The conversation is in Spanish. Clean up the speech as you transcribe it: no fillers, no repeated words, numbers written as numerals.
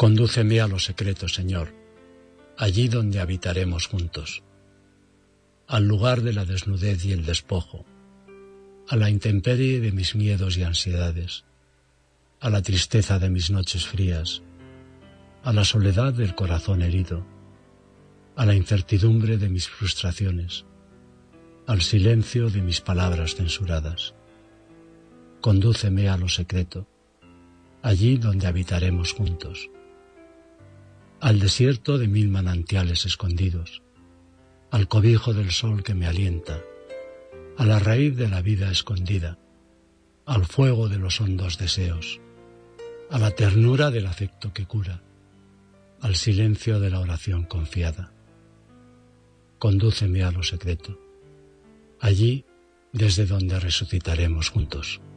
Condúceme a lo secreto, Señor, allí donde habitaremos juntos, al lugar de la desnudez y el despojo, a la intemperie de mis miedos y ansiedades, a la tristeza de mis noches frías, a la soledad del corazón herido, a la incertidumbre de mis frustraciones, al silencio de mis palabras censuradas. Condúceme a lo secreto, allí donde habitaremos juntos, al desierto de 1000 manantiales escondidos, al cobijo del sol que me alienta, a la raíz de la vida escondida, al fuego de los hondos deseos, a la ternura del afecto que cura, al silencio de la oración confiada. Condúceme a lo secreto, allí desde donde resucitaremos juntos.